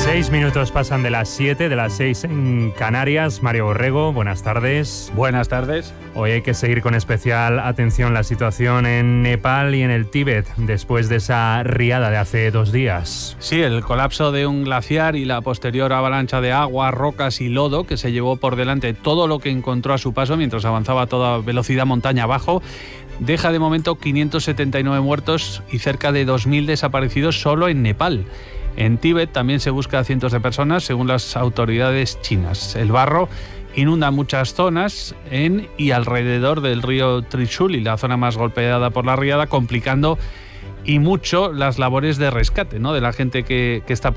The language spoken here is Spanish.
6 minutos pasan de las 7, de las 6 en Canarias. Mario Borrego, buenas tardes. Buenas tardes. Hoy hay que seguir con especial atención la situación en Nepal y en el Tíbet después de esa riada de hace 2 días. Sí, el colapso de un glaciar y la posterior avalancha de agua, rocas y lodo que se llevó por delante todo lo que encontró a su paso mientras avanzaba a toda velocidad montaña abajo, deja de momento 579 muertos y cerca de 2.000 desaparecidos solo en Nepal. En Tíbet también se busca a cientos de personas, según las autoridades chinas. El barro inunda muchas zonas en y alrededor del río Trishuli, la zona más golpeada por la riada, complicando y mucho las labores de rescate, ¿no?, de la gente que está